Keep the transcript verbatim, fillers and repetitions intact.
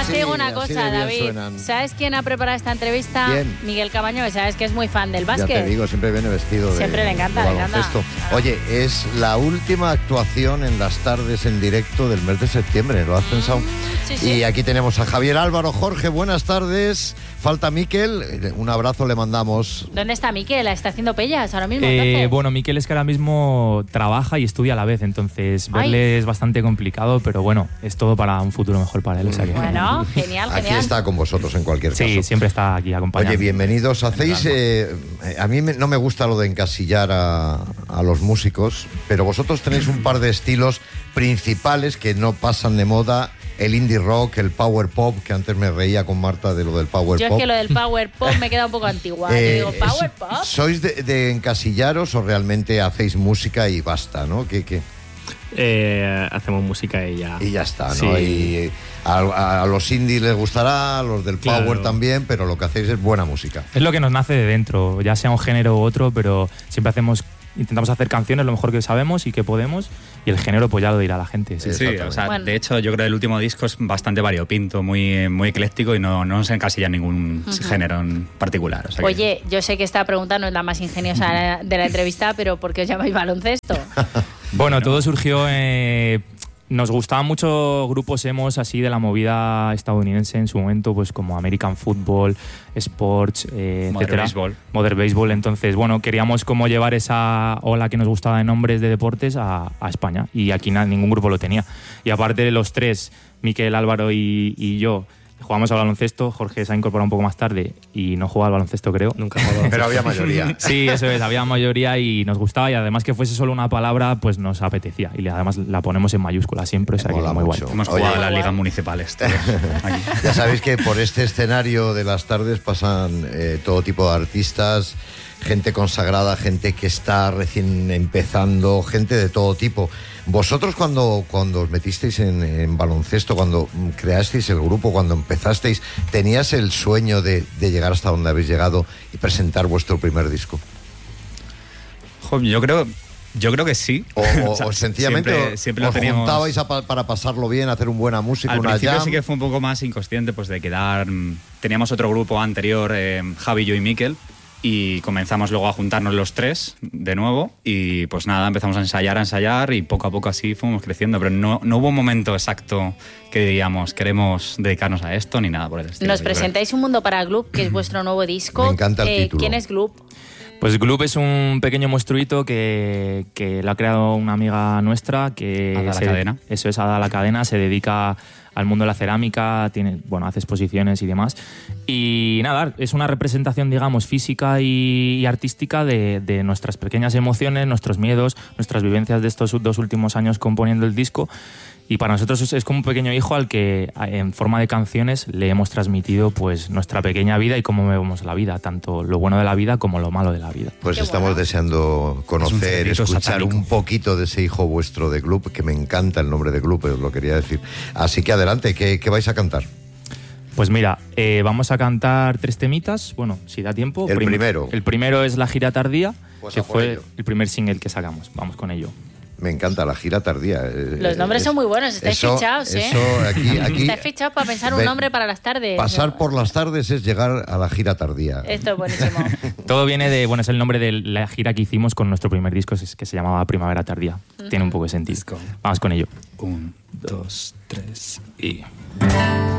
te digo una cosa, David. Suenan. ¿Sabes quién ha preparado esta entrevista? ¿Quién? Miguel Cabaño, que sabes que es muy fan del básquet. Ya te digo, siempre viene vestido de Siempre le encanta, le encanta. Oye, es la última actuación en las tardes en directo del mes de septiembre, ¿lo has pensado? Sí, sí. Y aquí tenemos a Javier Álvaro. Jorge, buenas tardes. Falta Miquel, un abrazo le mandamos. ¿Dónde está Miquel? ¿Está haciendo pellas ahora mismo? Eh, bueno, Miquel es que ahora mismo trabaja y estudia a la vez, entonces verle Ay. es bastante complicado, pero bueno, es todo para un futuro mejor para él. O sea que... Bueno, genial, genial. Aquí está con vosotros en cualquier caso. Sí, siempre está aquí acompañando. Oye, bienvenidos. Hacéis, eh, a mí me, no me gusta lo de encasillar a, a los músicos, pero vosotros tenéis un par de estilos principales que no pasan de moda. El indie rock, el power pop, que antes me reía con Marta de lo del power Yo pop. Yo es que lo del power pop me queda un poco antigua. Eh, Yo digo, ¿power pop? ¿Sois de, de encasillaros o realmente hacéis música y basta, no? ¿Qué, qué? Eh, hacemos música y ya. Y ya está, ¿no? Sí. Y a, a los indies les gustará, a los del power claro. también, pero lo que hacéis es buena música. Es lo que nos nace de dentro, ya sea un género u otro, pero siempre hacemos... Intentamos hacer canciones lo mejor que sabemos y que podemos, y el género pues ya lo dirá la gente. Sí, sí, o sea, bueno. de hecho yo creo que el último disco es bastante variopinto, muy, muy ecléctico y no, no se encasilla en ningún uh-huh. género en particular. O sea Oye, que... yo sé que esta pregunta no es la más ingeniosa de la entrevista, pero ¿por qué os llamáis baloncesto? Bueno, bueno, todo surgió... Eh, Nos gustaban mucho grupos emos así de la movida estadounidense en su momento, pues como American Football, Sports, eh, Modern etcétera. Baseball. Modern Baseball. Entonces, bueno, queríamos como llevar esa ola que nos gustaba de nombres de deportes a, a España. Y aquí na, ningún grupo lo tenía. Y aparte de los tres, Miquel, Álvaro y, y yo, jugamos al baloncesto. Jorge se ha incorporado un poco más tarde y no jugaba al baloncesto, creo. Nunca jugaba. Pero había mayoría. Sí, eso es, había mayoría y nos gustaba, y además que fuese solo una palabra, pues nos apetecía. Y además la ponemos en mayúscula siempre, o sea que muy guay. Hemos jugado en las ligas municipales. Ya sabéis que por este escenario de las tardes pasan eh, todo tipo de artistas, gente consagrada, gente que está recién empezando, gente de todo tipo. Vosotros cuando, cuando os metisteis en, en baloncesto, cuando creasteis el grupo, cuando empezasteis, ¿tenías el sueño de, de llegar hasta donde habéis llegado y presentar vuestro primer disco? Joder, yo creo... Yo creo que sí. O, o, o sea, sencillamente siempre, siempre os lo teníamos... juntabais a, para pasarlo bien, hacer una buena música, Al una principio jam. Sí que fue un poco más inconsciente pues de quedar... Teníamos otro grupo anterior, eh, Javi, yo y Miquel, y comenzamos luego a juntarnos los tres de nuevo y pues nada, empezamos a ensayar, a ensayar y poco a poco así fuimos creciendo, pero no, no hubo un momento exacto que digamos queremos dedicarnos a esto ni nada por el estilo. Nos presentáis Un Mundo para Gloop, que es vuestro nuevo disco. Me encanta el eh, título. ¿Quién es Gloop? Pues Gloop es un pequeño monstruito que, que lo ha creado una amiga nuestra que Ada se, la Cadena. Eso es, Ada la Cadena, se dedica al mundo de la cerámica, tiene, bueno, hace exposiciones y demás. Y nada, es una representación, digamos, física y, y artística de, de nuestras pequeñas emociones, nuestros miedos, nuestras vivencias de estos dos últimos años componiendo el disco. Y para nosotros es, es como un pequeño hijo al que en forma de canciones le hemos transmitido pues nuestra pequeña vida y cómo vemos la vida, tanto lo bueno de la vida como lo malo de la vida. Pues Qué estamos bueno. deseando conocer, escuchar satánico. Un poquito de ese hijo vuestro de Gloop, que me encanta el nombre de Gloop, os lo quería decir. Así que adelante, ¿qué, qué vais a cantar? Pues mira, eh, vamos a cantar tres temitas, bueno, si da tiempo. El Prim- primero. El primero es La Gira Tardía, Pues que a por fue ello. el primer single que sacamos. Vamos con ello. Me encanta La Gira Tardía. Los nombres es, son muy buenos, estáis eso, fichados, ¿eh? Eso, aquí, aquí, estáis fichados para pensar un Ve, nombre para las tardes. Pasar por las tardes es llegar a La Gira Tardía. Esto es buenísimo. Todo viene de, bueno, es el nombre de la gira que hicimos con nuestro primer disco, que se llamaba Primavera Tardía. Uh-huh. Tiene un poco de sentido. Vamos con ello. Un, dos, tres y...